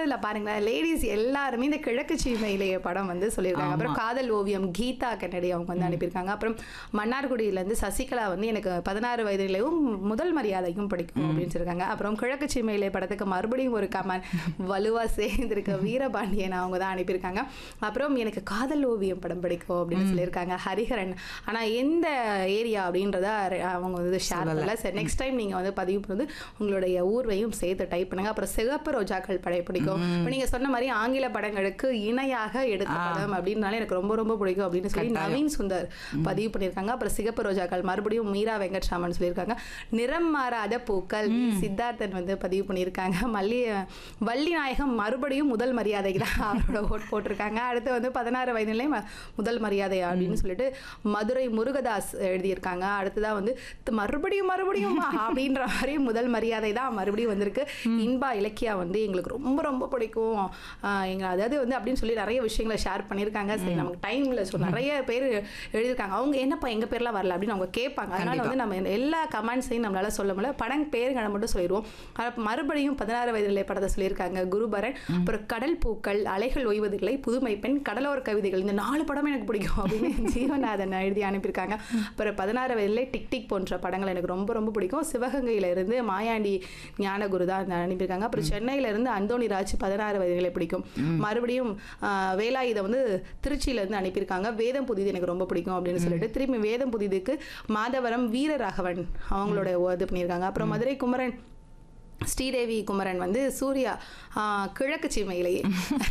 இருந்தாலும் இல்லை பாருங்களேன், லேடிஸ் எல்லாருமே இந்த கிழக்கு சீமையிலேயே படம் வந்து சொல்லியிருக்காங்க. அப்புறம் காதல் ஓவியம் கீதா கென்னடி அவங்க வந்து அனுப்பியிருக்காங்க. அப்புறம் மன்னார்குடியிலேருந்து சசிகலா வந்து எனக்கு 16 வயதிலேயும் முதல் மரியாதையும் பிடிக்கும் அப்படின்னு சொல்லியிருக்காங்க. அப்புறம் கிழக்கு சீமையிலே படத்துக்கு மறுபடியும் ஒரு கமெண்ட் வலுவாக சேர்ந்திருக்க வீரபாண்டியன் அவங்க தான் அனுப்பியிருக்காங்க. அப்புறம் எனக்கு காதல் ஓவியம் படம் பிடிக்கும் அப்படின்னு சொல்லியிருக்காங்க ஹரிஹரன். ஆனால் எந்த ஏரியா அப்படின்றத அவங்க வந்து ஷேர் பண்ணல. சரி, நெக்ஸ்ட் டைம் நீங்கள் வந்து பதிவு வந்து உங்களுடைய ஊர்வையும் சேர்த்து டைப் பண்ணுங்க. அப்புறம் சிகப்பு ரோஜாக்கள் படம் பிடிக்கும். இப்போ நீங்கள் சொன்ன மாதிரி ஆங்கில படங்களுக்கு இணையாக எடுத்த படம் அப்படின்னாலே எனக்கு ரொம்ப ரொம்ப பிடிக்கும் அப்படின்னு சொல்லி நவீன் சுந்தர் பதிவு பண்ணியிருக்காங்க. அப்புறம் சிகப்பு ரோஜாக்கள் மறுபடியும் மீரா வெங்கட்ராமன் சொல்லியிருக்காங்க. நிறம் மாறாத பூக்கள் சித்தார்த்தன் வந்து பதிவு பண்ணியிருக்காங்க. வள்ளி நாயகம் மறுபடியும் முதல் மரியாதைக்கு தான் அவரோட ஓட் போட்டிருக்காங்க. அடுத்து வந்து 16 வயதிலே முதல் மரியாதை அப்படின்னு சொல்லிட்டு மதுரை முருகதாஸ் எழுதியிருக்காங்க. அடுத்ததான் வந்து மறுபடியும் அப்படின்ற மாதிரி முதல் மரியாதை தான் மறுபடியும் வந்திருக்கு. இன்பா இலக்கியா வந்து எங்களுக்கு ரொம்ப ரொம்ப பிடிக்கும் அதாவது வந்து அப்படின்னு சொல்லி நிறைய விஷயங்களை ஷேர் பண்ணியிருக்காங்க. சரி, நமக்கு டைம்ல நிறைய பேர் எழுதியிருக்காங்க. அவங்க என்னப்பா எங்க பேர்லாம் வரல அப்படின்னு அவங்க கேட்பாங்க. அதனால வந்து நம்ம எல்லா கமெண்ட்ஸையும் நம்மளால சொல்ல முடியல. படம் பேருங்களை மட்டும் சொல்லிடுவோம். மறுபடியும் 16 வயதிலே படத்தை சொல்லியிருக்காங்க குருபரன். அப்புறம் கடல் பூக்கள், அலைகள் ஓய்வதில்லை, புதுமை பெண், கடலோர கவிதைகள், இந்த 4 படம் எனக்கு பிடிக்கும் அப்படின்னு ஜீவநாதன் எழுதி அனுப்பியிருக்காங்க. அப்புறம் 16 வயதிலே டிக் டிக் போன்ற படங்கள் எனக்கு ரொம்ப ரொம்ப பிடிக்கும். சிவகங்கையில இருந்து மாயாண்டி ஞானகுரு தான் அனுப்பியிருக்காங்க. அப்புறம் சென்னையில இருந்து அந்தோணி ராஜ் 16 வயதிலே பிடிக்கும். மறுபடியும் வேலாயுதம் வந்து திருச்சியில இருந்து அனுப்பியிருக்காங்க. வேதம் புதிது எனக்கு ரொம்ப பிடிக்கும் அப்படின்னு சொல்லிட்டு திரும்பி வேதம் புதிதுக்கு மாதவரம் வீரராகவன் அவங்களோட இது பண்ணியிருக்காங்க. அப்புறம் மதுரை குமரன் ஸ்ரீதேவி குமரன் வந்து சூர்யா கிழக்கு சீமையிலேயே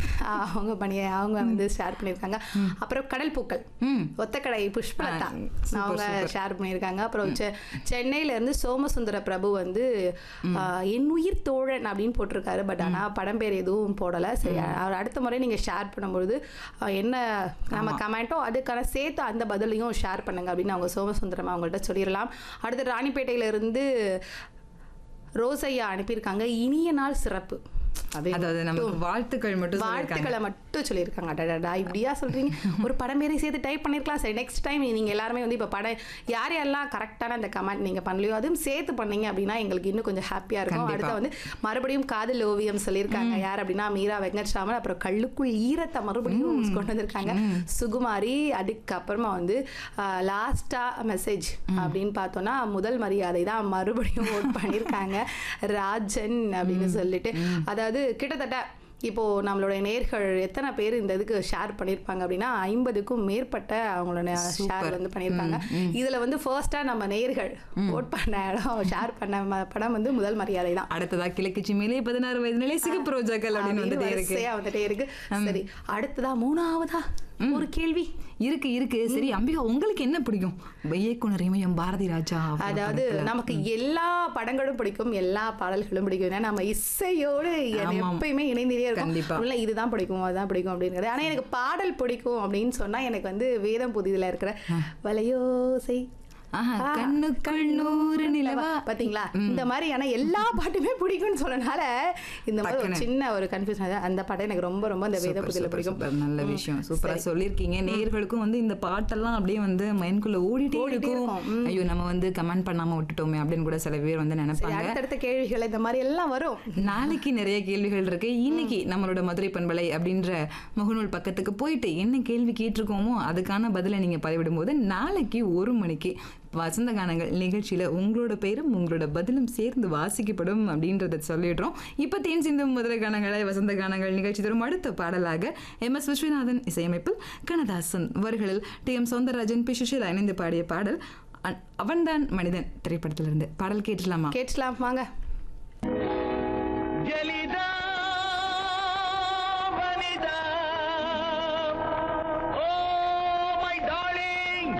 அவங்க வந்து ஷேர் பண்ணியிருக்காங்க. அப்புறம் கடல் பூக்கள் ஒத்தக்கடை புஷ்பலதா அவங்க ஷேர் பண்ணியிருக்காங்க. அப்புறம் சென்னையில இருந்து சோமசுந்தர பிரபு வந்து என் உயிர் தோழன் அப்படின்னு போட்டிருக்காரு. பட் ஆனால் படம் பேர் எதுவும் போடலை. சரி, அவர் அடுத்த முறை நீங்கள் ஷேர் பண்ணும்பொழுது என்ன நம்ம கமெண்ட்டோ அதுக்கான சேர்த்து அந்த பதிலையும் ஷேர் பண்ணுங்க அப்படின்னு அவங்க சோமசுந்தரம் அவங்கள்ட்ட சொல்லிடலாம். அடுத்து ராணிப்பேட்டையில இருந்து ரோசையா அனுப்பியிருக்காங்க. இனிய நாள் சிறப்பு, வாழ்த்துக்களை மட்டும் சொல்லியிருக்காங்க. இப்படியா சொல்றீங்க, ஒரு படம் பேரை சேர்த்து டைப் பண்ணிருக்கலாம். சரி, நெக்ஸ்ட் டைம் நீங்க எல்லாருமே வந்து இப்ப படம் யார் யாரெல்லாம் கரெக்டான அந்த கமெண்ட் நீங்க பண்ணலையோ அதுவும் சேர்த்து பண்ணீங்க அப்படின்னா எங்களுக்கு இன்னும் கொஞ்சம் ஹாப்பியா இருக்கும். அடுத்து வந்து மறுபடியும் காதல் ஓவியம் சொல்லியிருக்காங்க. யார் அப்படின்னா மீரா வெங்கட்ராமன். அப்புறம் கல்லுக்குள் ஈரத்தை மறுபடியும் கொண்டு வந்திருக்காங்க சுகுமாரி. அதுக்கப்புறமா வந்து லாஸ்டா மெசேஜ் அப்படின்னு பார்த்தோம்னா முதல் மரியாதை தான் மறுபடியும் ஓட் பண்ணியிருக்காங்க ராஜன் அப்படின்னு சொல்லிட்டு. அதாவது கிட்டத்தட்ட இப்போ நம்மளோட நேர்கள் எத்தனை பேர் இந்த இதுக்கு ஷேர் பண்ணியிருப்பாங்க அப்படின்னா 50க்கும் மேற்பட்ட அவங்களோட ஷேர் வந்து பண்ணியிருக்காங்க. இதுல வந்து ஃபர்ஸ்டா நம்ம நேர்கள் ஓட் பண்ண இடம் ஷேர் பண்ண படம் வந்து முதல் மரியாதை தான். அடுத்ததா கிழக்கு சீமையிலே 16 வயதிலே சிகப்பு ரோஜாக்கள் அப்படின்னு வந்துட்டே இருக்கு. சரி, அடுத்ததா 3ஆவதா ஒரு கேள்வி இருக்கு. சரி அம்பிகா, உங்களுக்கு என்ன பிடிக்கும்? இயக்குனர் இமயம் பாரதி ராஜா. அதாவது நமக்கு எல்லா படங்களும் பிடிக்கும், எல்லா பாடல்களும் பிடிக்கும். ஏன்னா நம்ம இசையோடு எப்பயுமே இணைந்தே இருக்கும். இதுதான் பிடிக்கும் அதுதான் பிடிக்கும் அப்படிங்கிறது. ஆனா எனக்கு பாடல் பிடிக்கும் அப்படின்னு சொன்னா எனக்கு வந்து வேதம் புதிதுல இருக்கிற வலையோசை கண்ணுக்குள் 100 நிலவா பாத்தீங்களா, இந்த மாதிரியான எல்லா பாட்டுமே பிடிக்கும்னு சொன்னனால இந்த மாதிரி ஒரு சின்ன ஒரு கன்ஃபியூஷன். அந்த பாட்டை எனக்கு ரொம்ப ரொம்ப இந்த வேத புதிதுல பிடிக்கும். நல்ல விஷயம், சூப்பரா சொல்லியிருக்கீங்க. நேயர்களுக்கும் வந்து இந்த பாட்டெல்லாம் அப்படியே வந்து மைண்ட்குள்ள ஓடிட்டே இருக்கும். ஐயோ நம்ம வந்து கமெண்ட் பண்ணாம விட்டுட்டோமே அப்படின்னு கூட சில பேர் வந்து நினைப்பாங்க. அடுத்தடுத்த கேள்விகள் இந்த மாதிரி எல்லாம் வரும். நாளைக்கு நிறைய கேள்விகள் இருக்கு. இன்னைக்கு நம்மளோட மதுரை பண்பலை அப்படின்ற முகநூல் பக்கத்துக்கு போயிட்டு என்ன கேள்வி கேட்டிருக்கோமோ அதுக்கான பதிலை நீங்க பதிவிடும் போது நாளைக்கு 1 மணிக்கு வசந்த கானங்கள் நிகழ்ச்சியில உங்களோட பெயரும் உங்களோட பதிலும் சேர்ந்து வாசிக்கப்படும் அப்படின்றத சொல்லிடுறோம். இப்ப தேன் சிந்தும் மதுரை கானங்களை வசந்த கானங்கள் நிகழ்ச்சி தரும் அடுத்த பாடலாக MS விஸ்வநாதன் இசையமைப்பில் கண்ணதாசன் வரிகளில் TM சௌந்தரராஜன் பி சுஷீலா இணைந்து பாடிய பாடல் அவன்தான் மனிதன் திரைப்படத்திலிருந்து பாடல் கேட்டலாம் வாங்க.